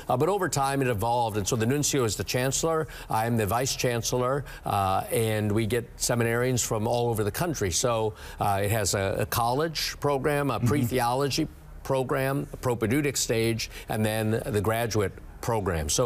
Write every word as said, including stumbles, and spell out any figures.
Uh, but over time, it evolved. And so the nuncio is the chancellor. I'm the vice chancellor. Uh, and we get seminarians from all over the country. So uh, it has a, a college program, a pre-theology program, a propedeutic stage, and then the graduate program. So